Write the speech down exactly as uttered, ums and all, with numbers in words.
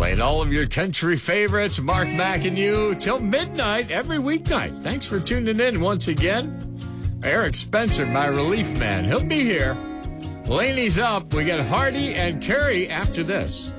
Playing all of your country favorites, Mark Mack and you, till midnight every weeknight. Thanks for tuning in once again. Eric Spencer, my relief man, he'll be here. Laney's up. We got Hardy and Carrie after this.